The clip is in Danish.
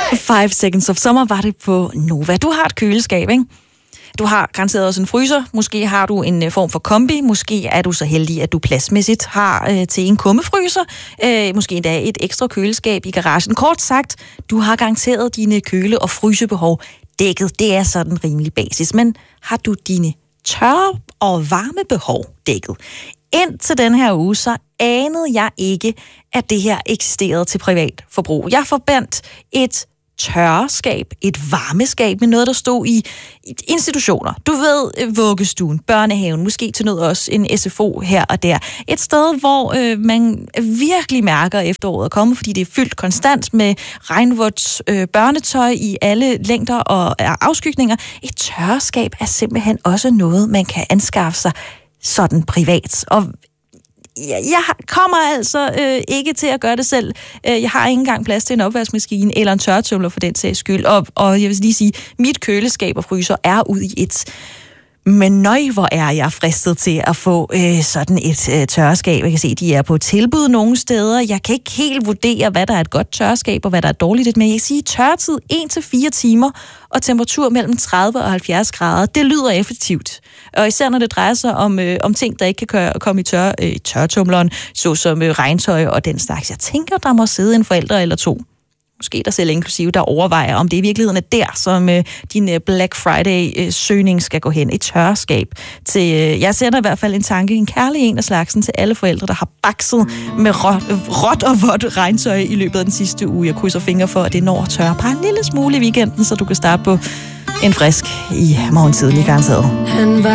5 Seconds of Summer var det på Nova. Du har et køleskab, ikke? Du har garanteret også en fryser. Måske har du en form for kombi. Måske er du så heldig, at du pladsmæssigt har til en kummefryser. Måske endda et ekstra køleskab i garagen. Kort sagt, du har garanteret dine køle- og frysebehov dækket. Det er sådan rimelig basis. Men har du dine tørre- og varmebehov dækket? Indtil den her uge, så anede jeg ikke, at det her eksisterede til privat forbrug. Jeg forbandt et tørreskab, et varmeskab med noget, der stod i institutioner. Du ved, vuggestuen, børnehaven, måske til noget også en SFO her og der. Et sted, hvor man virkelig mærker efteråret at komme, fordi det er fyldt konstant med regnvods børnetøj i alle længder og afskygninger. Et tørreskab er simpelthen også noget, man kan anskaffe sig sådan privat. Og jeg kommer altså ikke til at gøre det selv. Jeg har ikke engang plads til en opvaskemaskine eller en tørretumbler for den sags skyld. Og jeg vil lige sige, mit køleskab og fryser er ude i et. Men nøj, hvor er jeg fristet til at få sådan et tørreskab. Jeg kan se, de er på tilbud nogle steder. Jeg kan ikke helt vurdere, hvad der er et godt tørreskab og hvad der er dårligt. Men jeg kan sige, tørretid 1-4 timer og temperatur mellem 30 og 70 grader. Det lyder effektivt. Og især når det drejer sig om ting, der ikke kan komme i tørretumleren, såsom regntøj og den slags. Jeg tænker, der må sidde en forælder eller to. Måske der selv inklusive, der overvejer, om det i virkeligheden er der, som din Black Friday-søgning skal gå hen. Et tørreskab til, jeg sender i hvert fald en kærlig en af slagsen til alle forældre, der har bakset med råt og vådt regntøj i løbet af den sidste uge. Jeg krydser fingre for, at det når at tørre bare en lille smule i weekenden, så du kan starte på en frisk i morgen tidlig garanteret.